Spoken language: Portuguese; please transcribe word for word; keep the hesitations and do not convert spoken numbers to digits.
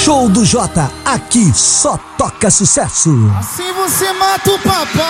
Show do Jota, aqui só toca sucesso. Assim você mata o papai.